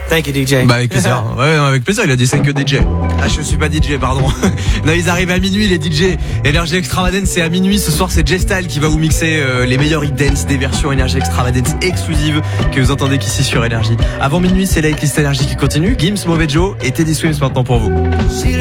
Thank you, DJ. Bah avec plaisir. Ouais, avec plaisir. Il a dit c'est que DJ. Ah, je suis pas DJ, pardon. Non, ils arrivent à minuit, les DJ. Énergie Extravagance, c'est à minuit. Ce soir, c'est J-Style qui va vous mixer les meilleurs hit dance des versions Énergie Extravagance exclusives que vous entendez qu'ici sur Énergie. Avant minuit, c'est la liste Énergie qui continue. Gims, Mauvais Joe et Teddy Swims maintenant pour vous.